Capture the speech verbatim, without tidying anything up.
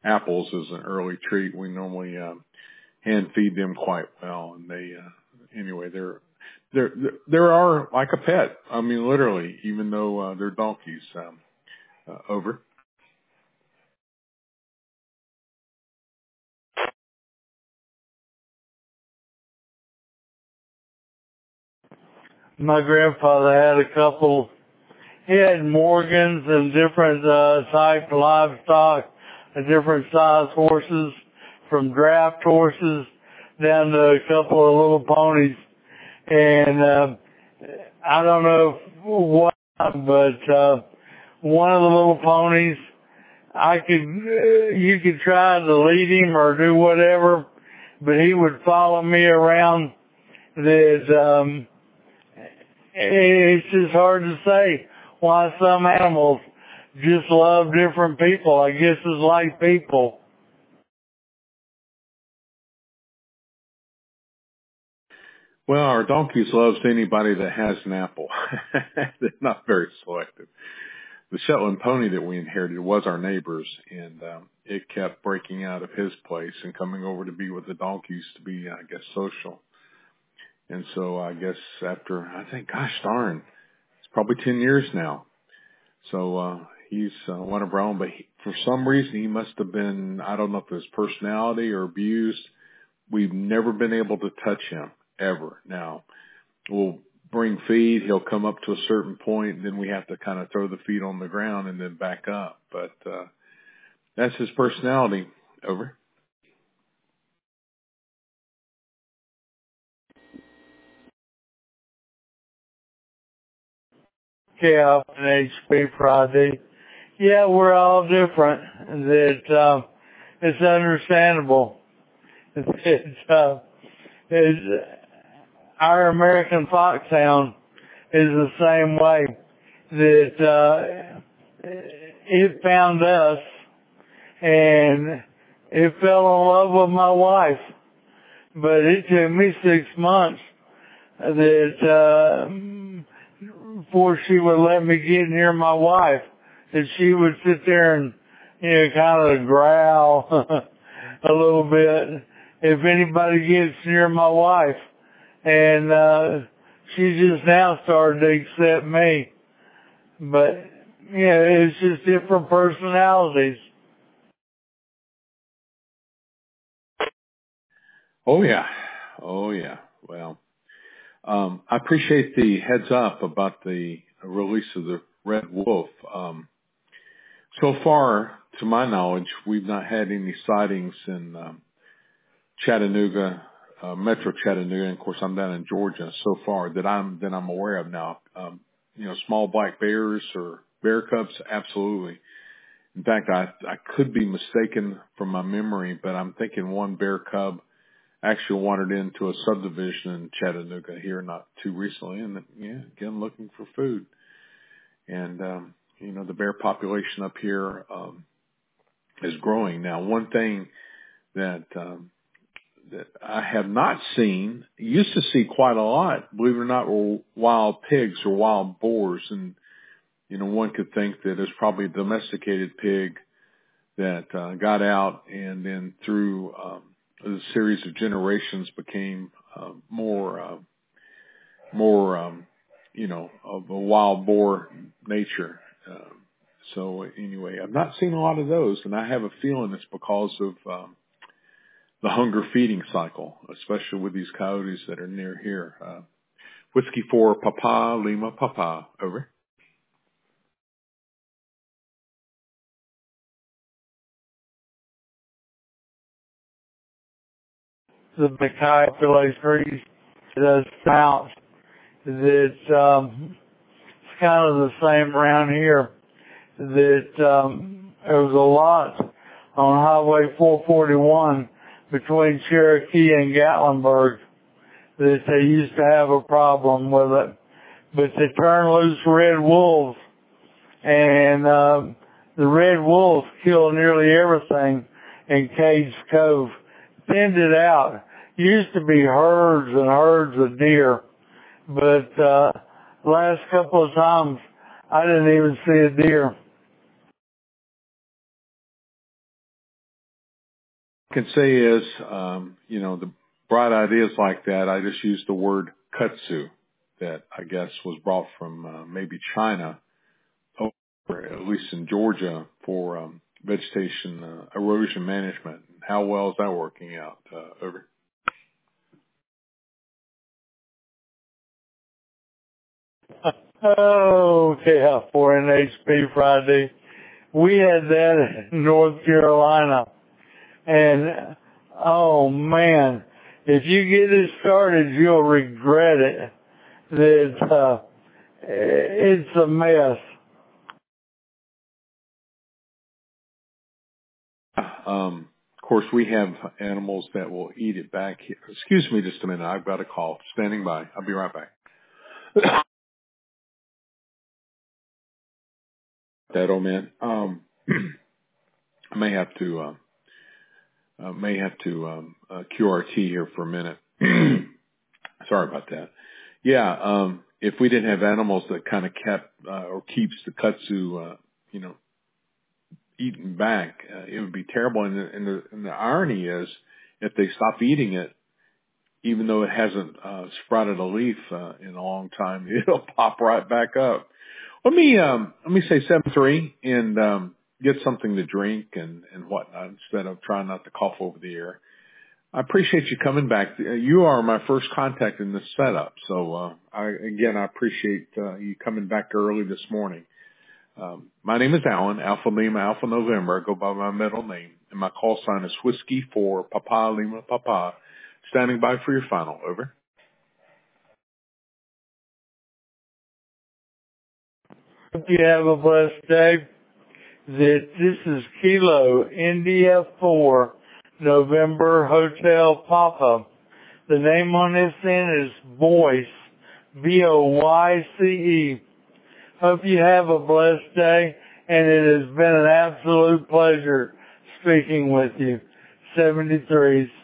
apples as an early treat. We normally um, hand feed them quite well, and they uh, anyway they're they're there are like a pet. I mean, literally, even though uh, they're donkeys. Um, uh, over. My grandfather had a couple. He had Morgans and different uh, type of livestock, and different size horses, from draft horses down to a couple of little ponies. And uh, I don't know what, but uh, one of the little ponies, I could, uh, you could try to lead him or do whatever, but he would follow me around. That um, it's just hard to say why some animals just love different people. I guess it's like people. Well, our donkeys loves anybody that has an apple. They're not very selective. The Shetland pony that we inherited was our neighbor's, and um, it kept breaking out of his place and coming over to be with the donkeys to be, I guess, social. And so I guess after, I think, gosh darn, it's probably ten years now. So uh, he's uh, one of our own, but he, for some reason he must have been, I don't know if it was personality or abused. We've never been able to touch him, ever. Now, we'll bring feed. He'll come up to a certain point, and then we have to kind of throw the feed on the ground and then back up. But uh, that's his personality. Over. Yeah, and H P Friday. Yeah, we're all different. That uh, it's understandable. It's, uh, it's, our American Foxhound is the same way. That uh, it found us and it fell in love with my wife. But it took me six months that uh, before she would let me get near my wife. That she would sit there and, you know, kind of growl a little bit if anybody gets near my wife. And uh, she just now started to accept me. But, yeah, it's just different personalities. Oh, yeah. Oh, yeah. Well, um, I appreciate the heads up about the release of the Red Wolf. Um, so far, to my knowledge, we've not had any sightings in um, Chattanooga, uh, Metro Chattanooga, and of course I'm down in Georgia so far that I'm, that I'm aware of now. Um, you know, small black bears or bear cubs, absolutely. In fact, I, I could be mistaken from my memory, but I'm thinking one bear cub actually wandered into a subdivision in Chattanooga here not too recently, and yeah, again, looking for food. And, um, you know, the bear population up here, um, is growing. Now, one thing that, um, that I have not seen, used to see quite a lot, believe it or not, were wild pigs or wild boars. And, you know, one could think that it's probably a domesticated pig that uh, got out and then through um, a series of generations became uh, more, uh, more, um, you know, of a wild boar nature. Uh, so anyway, I've not seen a lot of those, and I have a feeling it's because of um, the hunger feeding cycle, especially with these coyotes that are near here. Uh, whiskey for Papa, Lima, Papa. Over. The Mackay Village trees, the mount that um, it's kind of the same around here. That um, there was a lot on Highway four forty-one between Cherokee and Gatlinburg that they used to have a problem with it. But they turned loose red wolves, and uh, the red wolves killed nearly everything in Cades Cove. Thinned it out. Used to be herds and herds of deer, but uh, last couple of times I didn't even see a deer. can say is, um, you know, the bright ideas like that, I just use the word kudzu that I guess was brought from uh, maybe China, or at least in Georgia, for um, vegetation uh, erosion management. How well is that working out? Uh, over. Oh, yeah, for N H P Friday. We had that in North Carolina. And, oh man, if you get it started, you'll regret it. That, uh, it's a mess. Um, of course, we have animals that will eat it back here. Excuse me just a minute. I've got a call. Standing by. I'll be right back. That old man. Um, I may have to, uh, uh, may have to, um, uh, Q R T here for a minute. Sorry about that. Yeah. Um, if we didn't have animals that kind of kept, uh, or keeps the kudzu, uh, you know, eaten back, uh, it would be terrible. And the, and the, and the irony is if they stop eating it, even though it hasn't, uh, sprouted a leaf, uh, in a long time, it'll pop right back up. Let me, um, let me say seven three and, um, get something to drink and, and whatnot instead of trying not to cough over the air. I appreciate you coming back. You are my first contact in this setup. So, uh, I, again, I appreciate, uh, you coming back early this morning. Um, my name is Alan, Alpha Lima, Alpha November. I go by my middle name, and my call sign is Whiskey for Papa Lima Papa. Standing by for your final. Over. Hope you have a blessed day. That this is Kilo India four November Hotel Papa. The name on this end is Voice, V O Y C E. Hope you have a blessed day, and it has been an absolute pleasure speaking with you. seventy-three